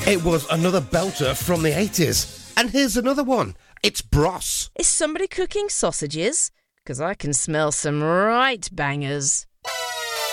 It was another belter from the 80s. And here's another one. It's Bros. Is somebody cooking sausages? 'Cause I can smell some right bangers.